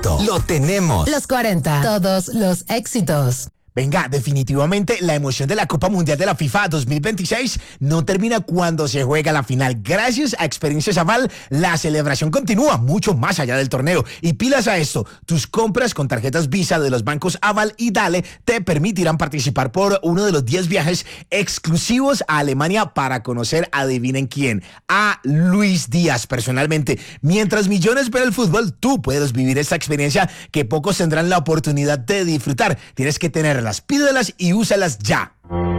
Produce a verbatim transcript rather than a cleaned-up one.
Lo tenemos. Los cuarenta, todos los éxitos. Venga, definitivamente la emoción de la Copa Mundial de la FIFA dos mil veintiséis no termina cuando se juega la final. Gracias a Experiencias Aval, la celebración continúa mucho más allá del torneo. Y pilas a esto, tus compras con tarjetas Visa de los bancos Aval y Dale te permitirán participar por uno de los diez viajes exclusivos a Alemania para conocer, adivinen quién, a Luis Díaz personalmente. Mientras millones ven el fútbol, tú puedes vivir esta experiencia que pocos tendrán la oportunidad de disfrutar. Tienes que tener las pídelas y úsalas ya.